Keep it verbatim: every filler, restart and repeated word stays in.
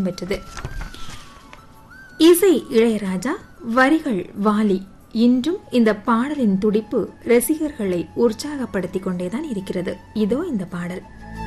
இடம்பெற்றது. இசை இளையராஜா, வரிகள் வாலி. இன்றும் இந்த பாடலின் துடிப்பு ரசிகர்களை உற்சாகப்படுத்திக் கொண்டேதான் இருக்கிறது. இதோ இந்த பாடல்.